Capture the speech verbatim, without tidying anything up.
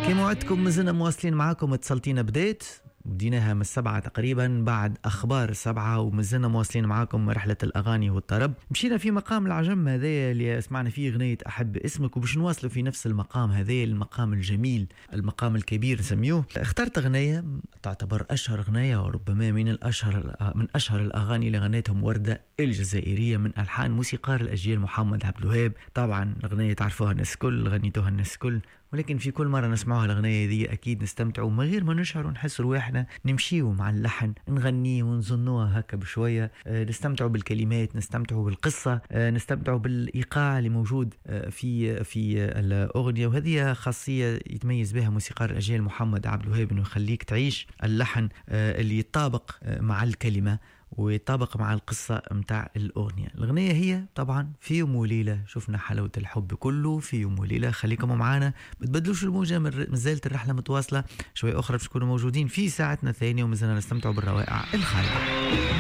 كما وعدتكم مازلنا مواصلين معاكم. اتصلتينا بديت بديناها من السبعة تقريبا بعد أخبار السبعة، ومازلنا مواصلين معاكم رحلة الأغاني والطرب. مشينا في مقام العجم هذا اللي سمعنا فيه غنية أحب اسمك، وباش نواصلوا في نفس المقام هذا، المقام الجميل، المقام الكبير نسميوه. اخترت غنية تعتبر أشهر غنية وربما من الأشهر من أشهر الأغاني اللي غنيتهم وردة الجزائرية من ألحان موسيقار الأجيال محمد عبد الوهاب. طبعا الغنية تعرفوها الناس كل، غنيتوها الناس كل، ولكن في كل مرة نسمعوها الأغنية دي أكيد نستمتعوا من غير ما نشعر ونحس رواحنا، نمشيوا مع اللحن، نغنيه ونظنوها هكا بشوية، أه نستمتعوا بالكلمات، نستمتعوا بالقصة، أه نستمتعوا بالإيقاع اللي موجود أه في في الأغنية. وهذه خاصية يتميز بها موسيقار الأجيال محمد عبد الوهاب، إنه يخليك تعيش اللحن أه اللي يتطابق أه مع الكلمة ويطابق مع القصة متاع الأغنية. الأغنية هي طبعا في يوم وليلة، شفنا حلاوة الحب كله في يوم وليلة. خليكم معنا، بتبدلوش الموجة، مازالت الرحلة متواصلة شوي أخرى باش تكونوا موجودين في ساعتنا الثانية، ومازلنا نستمتعوا بالروائع الخالدة.